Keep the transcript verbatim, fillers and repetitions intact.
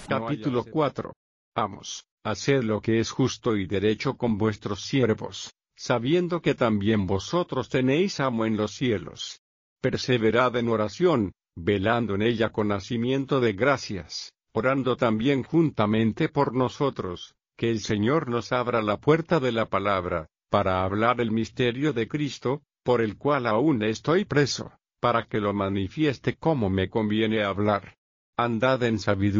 Capítulo cuatro. Amos, haced lo que es justo y derecho con vuestros siervos, sabiendo que también vosotros tenéis amo en los cielos. Perseverad en oración, velando en ella con hacimiento de gracias, orando también juntamente por nosotros, que el Señor nos abra la puerta de la palabra, para hablar el misterio de Cristo, por el cual aún estoy preso, para que lo manifieste como me conviene hablar. Andad en sabiduría